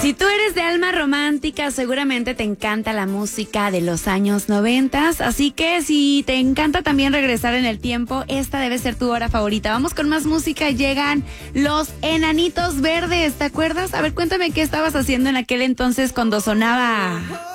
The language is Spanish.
Si tú eres de alma romántica, seguramente te encanta la música de los años 90, así que si te encanta también regresar en el tiempo, esta debe ser tu hora favorita. Vamos con más música, llegan los Enanitos Verdes, ¿te acuerdas? A ver, cuéntame qué estabas haciendo en aquel entonces cuando sonaba